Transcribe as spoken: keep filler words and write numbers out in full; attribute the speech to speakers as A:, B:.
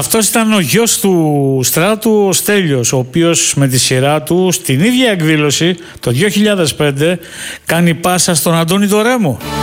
A: Αυτός ήταν ο γιος του Στράτου, ο Στέλιος, ο οποίος με τη σειρά του στην ίδια εκδήλωση το δύο χιλιάδες πέντε κάνει πάσα στον Αντώνη τον Ρέμο.